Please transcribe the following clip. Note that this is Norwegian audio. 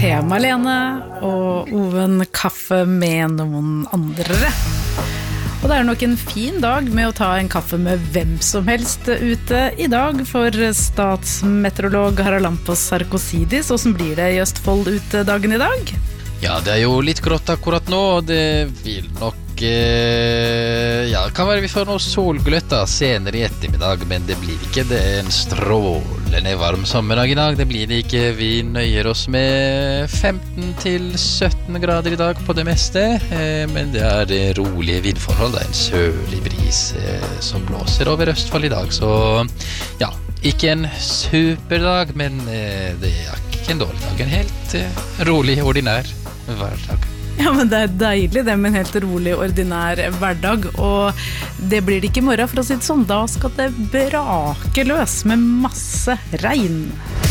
Malene og Oven kaffe med noen andre. Og det nok en fin dag med å ta en kaffe med hvem som helst ute I dag for statsmeteorolog Haralampos Sarkosidis. Hvordan blir det I Østfold ute dagen I dag? Ja, det jo litt grått akkurat nå, og det vil nok kan være vi får noe solgløtt da, senere I ettermiddag, men det blir ikke det en strålende varm sommerdag I dag. Det blir det ikke. Vi nøyer oss med 15 til 17 grader I dag på det meste, men det rolige vindforhold. Det en sørlig bris som blåser over Østfold I dag, så ja, ikke en superdag, men det ikke en dårlig dag. En helt rolig, ordinær hverdag. Ja, men det deilig det med en helt rolig, ordinær hverdag, og det blir det ikke I morgen for å si det sånn. Da skal det brake løs med masse regn.